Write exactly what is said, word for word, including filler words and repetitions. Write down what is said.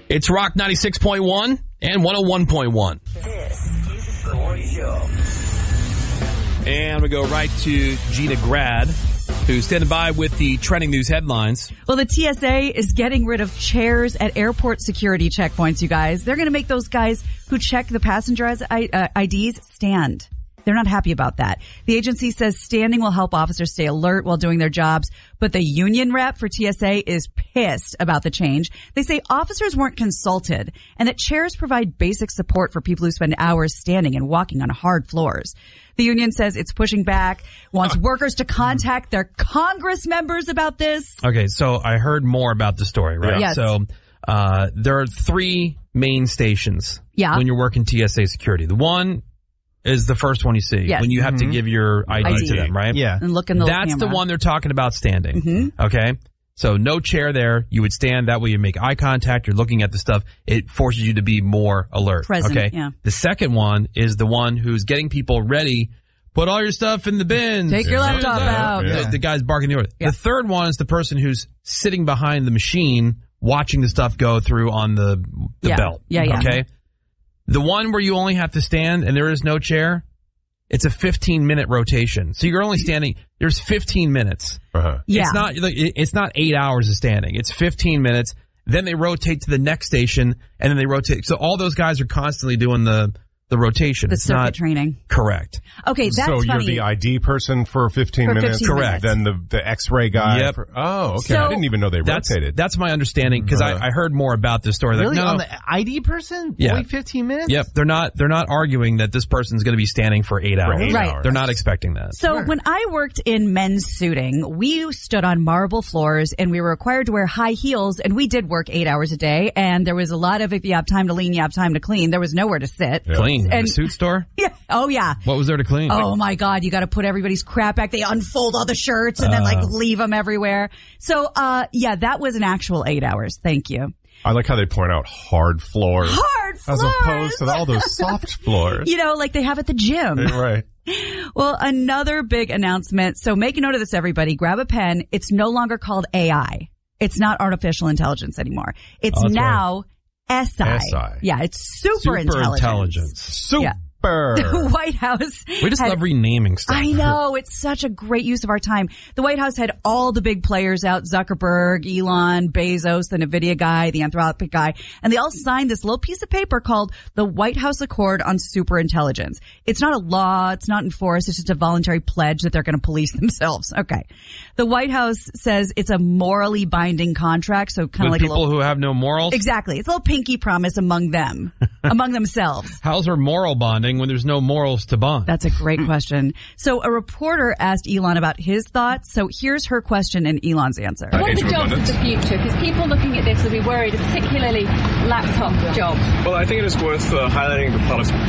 It's Rock ninety-six point one and one oh one point one. This is the Morning Show. And we go right to Gina Grad, who's standing by with the trending news headlines. Well, the T S A is getting rid of chairs at airport security checkpoints, you guys. They're going to make those guys who check the passengers' I Ds stand. They're not happy about that. The agency says standing will help officers stay alert while doing their jobs, but the union rep for T S A is pissed about the change. They say officers weren't consulted and that chairs provide basic support for people who spend hours standing and walking on hard floors. The union says it's pushing back, wants workers to contact their Congress members about this. Okay, so I heard more about the story, right? Yes. So uh, there are three main stations Yeah. when you're working T S A security. The one is the first one you see Yes. when you have Mm-hmm. to give your I D, I D. to them, right? Yeah. And look in the That's camera. the one they're talking about standing. Mm-hmm. Okay? So no chair there. You would stand. That way you make eye contact. You're looking at the stuff. It forces you to be more alert. Present, okay? yeah. The second one is the one who's getting people ready. Put all your stuff in the bins. Take your laptop out. The, Yeah. the guy's barking the order. Yeah. The third one is the person who's sitting behind the machine watching the stuff go through on the, the Yeah. belt. Yeah, yeah. Okay? The one where you only have to stand and there is no chair, it's a fifteen minute rotation. So you're only standing, there's fifteen minutes. Uh-huh. Yeah. It's not, like, it's not eight hours of standing. It's fifteen minutes. Then they rotate to the next station and then they rotate. So all those guys are constantly doing the, the rotation. The It's circuit not training. correct. Okay, that's so you're funny. the I D person for fifteen For minutes? fifteen Correct. Then the, the X-ray guy? Yep. For, oh, okay. So- I didn't even know they That's, rotated. that's my understanding because Uh-huh. I, I heard more about this story. Like, Really? no, On the I D person? Yeah. Wait fifteen minutes? Yep, they're not. They're not arguing that this person's going to be standing for eight hours. eight Right. hours. They're not expecting that. So Sure. when I worked in men's suiting, we stood on marble floors and we were required to wear high heels, and we did work eight hours a day. And there was a lot of, if you have time to lean, you have time to clean. There was nowhere to sit. Yeah. Clean. And- the suit store. Yeah. Oh yeah. What was there to clean? Oh my God, you got to put everybody's crap back. They unfold all the shirts and then like leave them everywhere. So, uh, yeah, that was an actual eight hours. Thank you. I like how they point out hard floors. Hard floors. As opposed to all those soft floors. You know, like they have at the gym. Right. Well, another big announcement. So make a note of this, everybody. Grab a pen. It's no longer called A I. It's not artificial intelligence anymore. It's Oh, that's now S I. S I. Yeah, it's super, Super intelligence. intelligence. Super. Yeah. The White House. We just had- love renaming stuff. I know. It's such a great use of our time. The White House had all the big players out, Zuckerberg, Elon, Bezos, the NVIDIA guy, the Anthropic guy, and they all signed this little piece of paper called the White House Accord on Superintelligence. It's not a law. It's not enforced. It's just a voluntary pledge that they're going to police themselves. Okay. The White House says it's a morally binding contract, so kind of With like a people little... who have no morals. Exactly. It's a little pinky promise among them, among themselves. How's there moral bonding when there's no morals to bond? That's a great question. So a reporter asked Elon about his thoughts. So here's her question and Elon's answer. What are the jobs of the future? Because people looking at this will be worried, particularly laptop jobs. Well, I think it is worth uh, highlighting the products